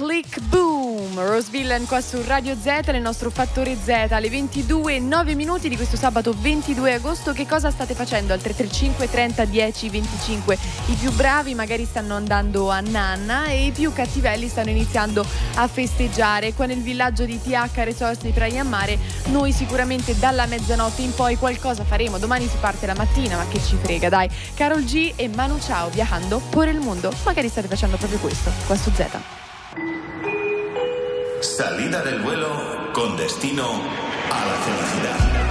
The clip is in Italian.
Click Boom, Rose Villain qua su Radio Z nel nostro Fattore Z alle 22:09 di questo sabato 22 agosto. Che cosa state facendo al 335 30 10 25? I più bravi magari stanno andando a nanna e i più cattivelli stanno iniziando a festeggiare. Qua nel villaggio di TH Resorts di Praia Mare noi sicuramente dalla mezzanotte in poi qualcosa faremo. Domani si parte la mattina, ma che ci frega, dai. Karol G e Manu Chao viajando por el mundo. Magari state facendo proprio questo qua su Z. Salida del vuelo con destino a la felicidad.